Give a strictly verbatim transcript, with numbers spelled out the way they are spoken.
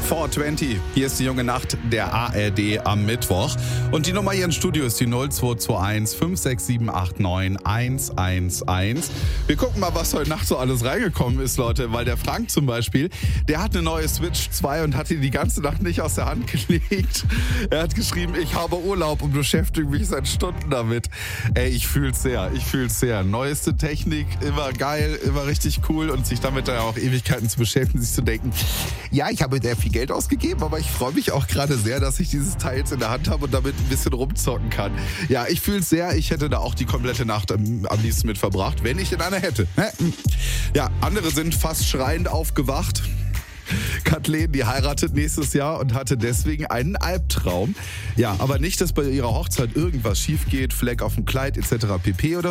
vierhundertzwanzig. Hier ist die junge Nacht der A R D am Mittwoch. Und die Nummer hier im Studio ist die null zwei zwei eins fünf sechs sieben acht neun eins eins eins. Wir gucken mal, was heute Nacht so alles reingekommen ist, Leute. Weil der Frank zum Beispiel, der hat eine neue Switch zwei und hat die die ganze Nacht nicht aus der Hand gelegt. Er hat geschrieben, ich habe Urlaub und beschäftige mich seit Stunden damit. Ey, ich fühl's sehr, ich fühl's sehr. Neueste Technik, immer geil, immer richtig cool und sich damit dann auch Ewigkeiten zu beschäftigen, sich zu denken, ja, ich habe sehr viel Geld ausgegeben, aber ich freue mich auch gerade sehr, dass ich dieses Teil jetzt in der Hand habe und damit ein bisschen rumzocken kann. Ja, ich fühle es sehr. Ich hätte da auch die komplette Nacht am, am liebsten mit verbracht, wenn ich denn eine hätte. Ja, andere sind fast schreiend aufgewacht. Kathleen, die heiratet nächstes Jahr und hatte deswegen einen Albtraum. Ja, aber nicht, dass bei ihrer Hochzeit irgendwas schief geht, Fleck auf dem Kleid et cetera pp. oder